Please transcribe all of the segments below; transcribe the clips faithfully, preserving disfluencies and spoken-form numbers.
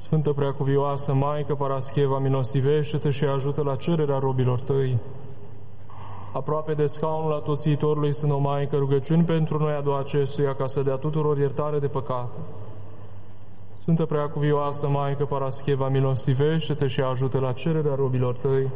Sfântă Preacuvioasă Maică Parascheva, milostivește-te și ajută la cererea robilor tăi. Aproape de scaunul atoțitorului sunt, o Maică, rugăciuni pentru noi adu acestuia, ca să dea tuturor iertare de păcate. Sfântă Preacuvioasă Maică Parascheva, milostivește-te și ajută la cererea robilor tăi.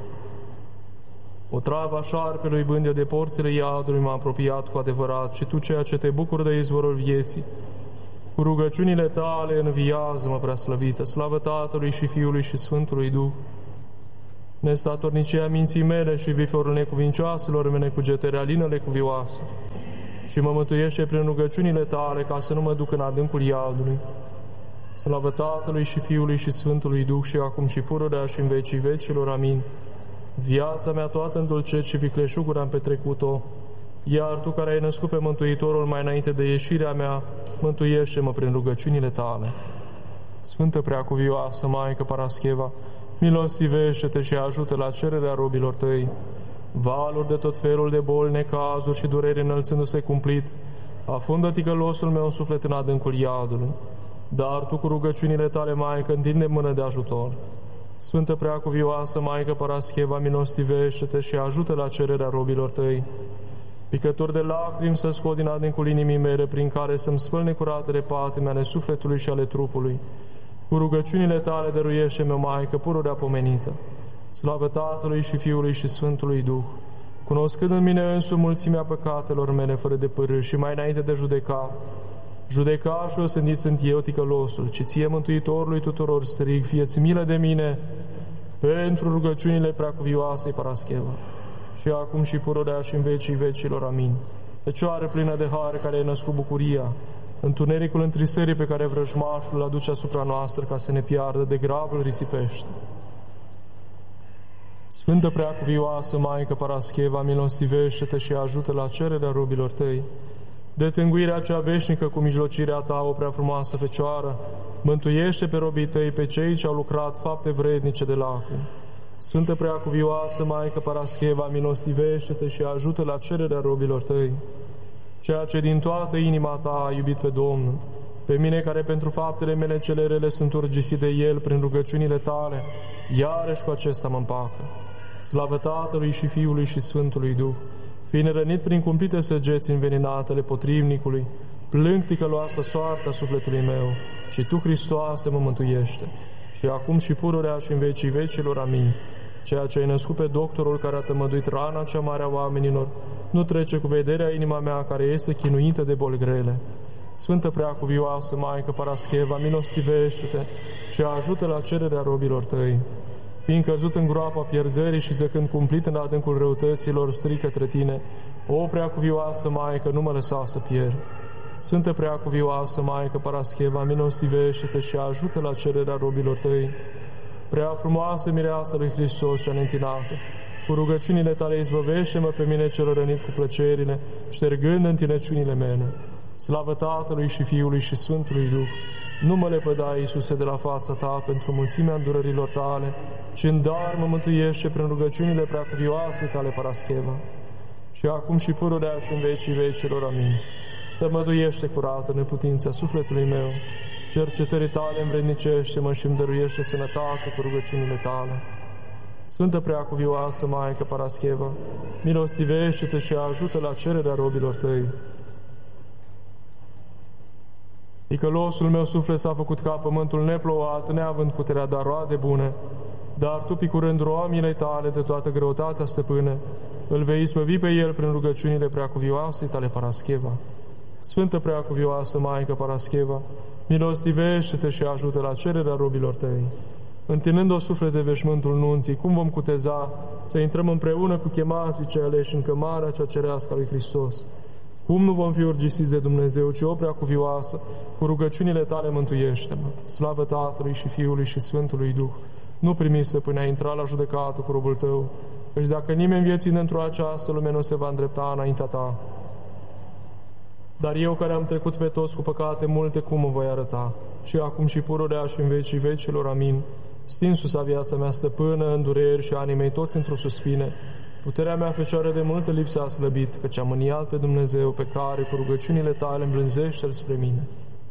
O travă șarpelui bânde de porțile iadului m-a apropiat cu adevărat, și tu, ceea ce te bucuri de izvorul vieții, cu rugăciunile tale înviază-mă, preaslăvită, slavă Tatălui și Fiului și Sfântului Duh. Nestatornicia minții mele și viforul necuvincioaselor mele cugeterea linele cuvioasă, și mă mântuiește prin rugăciunile tale, ca să nu mă duc în adâncul iadului. Slavă Tatălui și Fiului și Sfântului Duh, și acum și pururea și în vecii vecilor. Amin. Viața mea toată în dulceți și vicleșuguri am petrecut-o, iar tu, care ai născut pe Mântuitorul mai înainte de ieșirea mea, mântuiește-mă prin rugăciunile tale. Sfântă Preacuvioasă Maică Parascheva, milostivește-te și ajută la cererea robilor tăi. Valuri de tot felul de boli, necazuri și dureri înălțându-se cumplit, afundă ticălosul meu în suflet în adâncul iadului. Dar tu, cu rugăciunile tale, Maică, întinde mână de ajutor. Sfântă Preacuvioasă Maică Parascheva, milostivește-te și ajută la cererea robilor tăi. Picături de lacrimi să scot din adâncul inimii mele, prin care să-mi spăl necuratele patime ale sufletului și ale trupului. Cu rugăciunile tale dăruiește-mi, o Maică, pururea pomenită. Slavă Tatălui și Fiului și Sfântului Duh. Cunoscând în mine însumi mulțimea păcatelor mele fără de părâși și mai înainte de judeca, judecașul sândit sunt eu, ticălosul, ci ție, Mântuitorului tuturor, strig, fie-ți milă de mine pentru rugăciunile Preacuvioasei Parascheva, și acum și pururea și în vecii vecilor. Amin. Fecioară plină de har, care ai născut bucuria, întunericul întrisării pe care vrăjmașul îl aduce asupra noastră ca să ne piardă, de grav îl risipește. Sfântă Preacuvioasă Maică Parascheva, milostivește-te și ajută la cererea robilor tăi. De tânguirea cea veșnică cu mijlocirea ta, o prea frumoasă Fecioară, mântuiește pe robii tăi, pe cei ce au lucrat fapte vrednice de lacrimi. Sfântă Preacuvioasă Maică Parascheva, milostivește-te și ajută la cererea robilor tăi. Ceea ce din toată inima ta a iubit pe Domnul, pe mine, care pentru faptele mele cele rele sunt urgisit de El prin rugăciunile tale, iarăși cu acesta mă împacă. Slavă Tatălui și Fiului și Sfântului Duh. Fiind rănit prin cumplite săgeți înveninatele potrivnicului, plâng ticăloasă soarta sufletului meu, și tu, Hristoase, mă mântuiește. Și acum și pururea și în vecii vecilor. Amin. Ceea ce ai născut pe doctorul care a tămăduit rana cea mare a oamenilor, nu trece cu vederea inima mea, care este chinuită de boli grele. Sfântă Preacuvioasă Maică Parascheva, milostivește-te și ajută la cererea robilor tăi. Fiind căzut în groapa pierzării și zăcând cumplit în adâncul răutăților, strig către tine, o Preacuvioasă Maică, nu mă lăsa să pierd. Sfântă Preacuvioasă Maică Parascheva, milostivește-te și ajută la cererea robilor tăi. Prea frumoasă Mireasă lui Hristos cea neîntinată, cu rugăciunile tale izbăvește-mă pe mine cel rănit cu plăcerile, ștergând întinăciunile mele. Slavă Tatălui și Fiului și Sfântului Duh. Nu mă lepăda, Iisuse, de la fața ta pentru mulțimea îndurărilor tale, ci în dar mă mântuiește prin rugăciunile Preacuvioase tale Parascheva. Și acum și pururea și în vecii vecilor. Amin. Tămăduiește curată neputința sufletului meu, cercetării tale învrednicește-mă și îmi dăruiește sănătate cu rugăciunile tale. Sfântă Preacuvioasă Maică Parascheva, milostivește-te și ajută la cererea robilor tăi. Ticălosul meu suflet s-a făcut ca pământul neplouat, neavând puterea da roade bune, dar tu, picurând roamile tale de toată greutatea stăpâne, îl vei isprăvi pe el prin rugăciunile Preacuvioasei tale Parascheva. Sfântă Preacuvioasă Maică Parascheva, milostivește-te și ajută la cererea robilor tăi. Întinând o suflet de veșmântul nunții, cum vom cuteza să intrăm împreună cu chemații cei aleși în cămarea cea cerească a lui Hristos? Cum nu vom fi urgisiți de Dumnezeu, ci o Preacuvioasă, cu rugăciunile tale mântuiește-mă. Slavă Tatălui și Fiului și Sfântului Duh. Nu primi, Stăpâne, a intra la judecată cu robul tău, căci dacă nimeni vieții dintr-o această lume nu se va îndrepta înaintea ta. Dar eu, care am trecut pe toți cu păcate multe, cum mă voi arăta? Și acum și pururea și în vecii vecilor. Amin. Stinsus-a viața mea, Stăpână, în dureri și anii mei toți într-o suspine. Puterea mea, Fecioară, de multă lipsă a slăbit, căci am mâniat pe Dumnezeu, pe care, cu rugăciunile tale, învlânzește-L spre mine.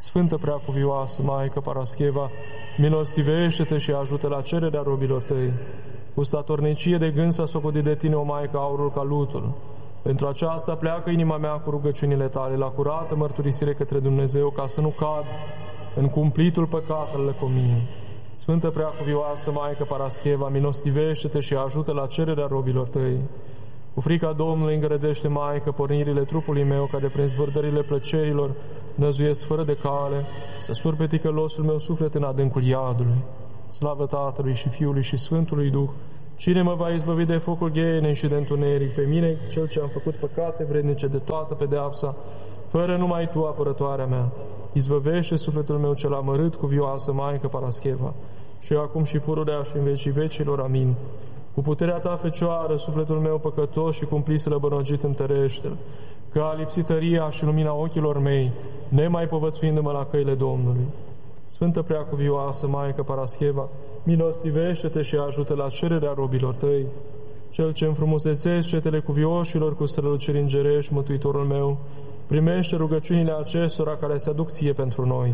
Sfântă Preacuvioasă Maică Parascheva, milostivește-te și ajută la cererea robilor tăi. Cu statornicie de gând s-a socotit de tine, o Maică, aurul ca lutul. Pentru aceasta pleacă inima mea cu rugăciunile tale la curată mărturisire către Dumnezeu, ca să nu cad în cumplitul păcatelor comiei. Sfântă Preacuvioasă Maică Parascheva, milostivește-te și ajută la cererea robilor tăi. Cu frica Domnului îngrădește, Maică, pornirile trupului meu, ca de prin zvârdările plăcerilor năzuiesc fără de cale, să surpe ticălosul meu suflet în adâncul iadului. Slavă Tatălui și Fiului și Sfântului Duh! Cine mă va izbăvi de focul ghenei și de întuneric? Pe mine, cel ce am făcut păcate vrednice de toată pedeapsa, fără numai Tu, apărătoarea mea. Izbăvește sufletul meu cel amărât, cuvioasă Maică Parascheva, și acum și pururea și în vecii vecilor. Amin. Cu puterea Ta, Fecioară, sufletul meu păcătos și cumplit slăbănogit întărește-l, că a lipsit tăria și lumina ochilor mei, nemai povățuindu-mă la căile Domnului. Sfântă Preacuvioasă Maică Parascheva, milostivește-te și ajută la cererea robilor Tăi. Cel ce înfrumusețești cetele cuvioșilor cu străluciri îngerești, Mântuitorul meu, primește rugăciunile acestora care se aduc Ție pentru noi.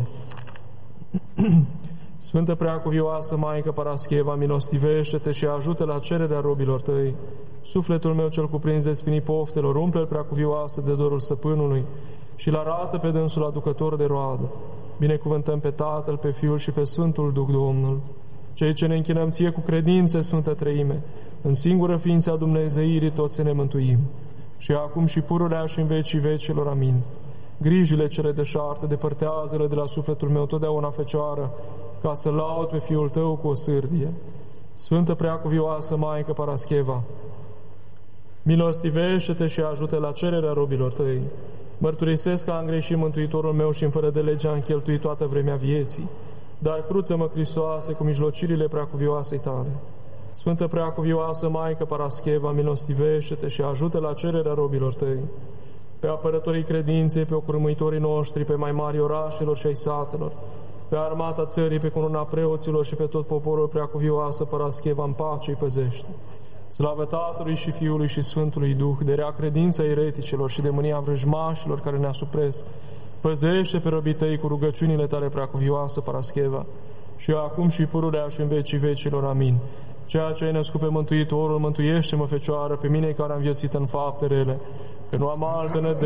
Sfântă Preacuvioasă Maică Parascheva, milostivește-te și ajută la cererea robilor Tăi. Sufletul meu cel cuprins de spinii poftelor, umple-l, Preacuvioasă, de dorul stăpânului și-l arată pe dânsul aducător de roadă. Binecuvântăm pe Tatăl, pe Fiul și pe Sfântul Duh Domnul. Cei ce ne închinăm Ție cu credință, Sfântă Treime, în singură ființa Dumnezeirii, toți să ne mântuim. Și acum și pururea și în vecii vecilor. Amin. Grijile cele deșarte, depărtează-le de la sufletul meu totdeauna, Fecioară, ca să laud pe Fiul Tău cu o sârdie. Sfântă Preacuvioasă Maică Parascheva, milostivește-te și ajută la cererea robilor Tăi. Mărturisesc că am greșit, Mântuitorul meu, și în fără de lege am cheltuit toată vremea vieții, dar cruță-mă, Hristoase, cu mijlocirile Preacuvioasei Tale. Sfântă Preacuvioasă Maică Parascheva, milostivește-te și ajută la cererea robilor Tăi. Pe apărătorii credinței, pe ocurâmuitorii noștri, pe mai mari orașelor și ai satelor, pe armata țării, pe cununa preoților și pe tot poporul, Preacuvioasă Parascheva, în pace îi păzește. Slavă Tatălui și Fiului și Sfântului Duh, de rea credința ereticilor și de mânia vrăjmașilor care ne asupresc. Păzește pe robii Tăi cu rugăciunile Tale, Preacuvioasă Parascheva, și acum și pururea și în vecii vecilor. Amin. Ceea ce ai născut pe Mântuitorul, mântuiește-mă, Fecioară, pe mine care am viețuit în fapte rele, că nu am altă nădejde